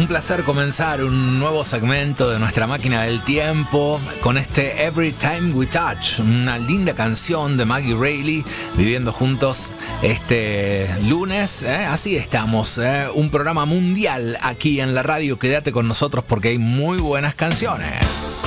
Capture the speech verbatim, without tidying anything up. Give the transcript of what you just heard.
Un placer comenzar un nuevo segmento de nuestra máquina del tiempo con este Every Time We Touch, una linda canción de Maggie Reilly, viviendo juntos este lunes. ¿eh? Así estamos, ¿eh? Un programa mundial aquí en la radio. Quédate con nosotros porque hay muy buenas canciones.